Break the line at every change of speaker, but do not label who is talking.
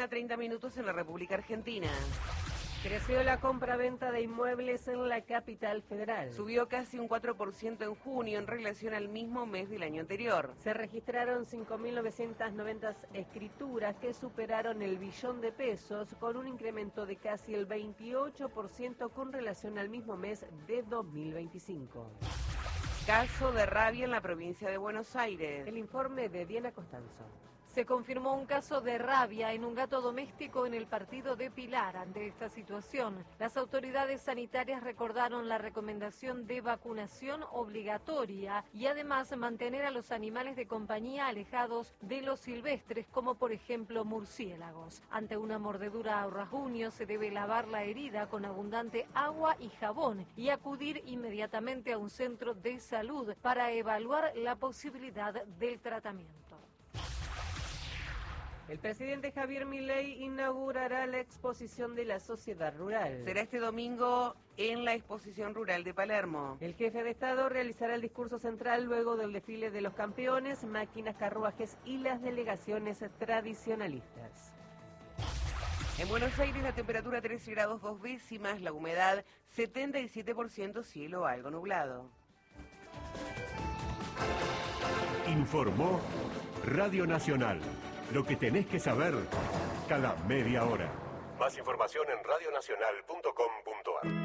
30 minutos en la República Argentina.
Creció la compra-venta de inmuebles en la capital federal.
Subió casi un 4% en junio en relación al mismo mes del año anterior.
Se registraron 5.990 escrituras que superaron el billón de pesos, con un incremento de casi el 28% con relación al mismo mes de 2025.
Caso de rabia en la provincia de Buenos Aires.
El informe de Diana Costanzo.
Se confirmó un caso de rabia en un gato doméstico en el partido de Pilar. Ante esta situación, las autoridades sanitarias recordaron la recomendación de vacunación obligatoria y además mantener a los animales de compañía alejados de los silvestres, como por ejemplo murciélagos. Ante una mordedura o rasguño se debe lavar la herida con abundante agua y jabón y acudir inmediatamente a un centro de salud para evaluar la posibilidad del tratamiento.
El presidente Javier Milei inaugurará la exposición de la sociedad rural.
Será este domingo en la exposición rural de Palermo.
El jefe de Estado realizará el discurso central luego del desfile de los campeones, máquinas, carruajes y las delegaciones tradicionalistas.
En Buenos Aires la temperatura 13 grados 2 décimas, la humedad 77%, cielo algo nublado.
Informó Radio Nacional. Lo que tenés que saber cada media hora. Más información en radionacional.com.ar.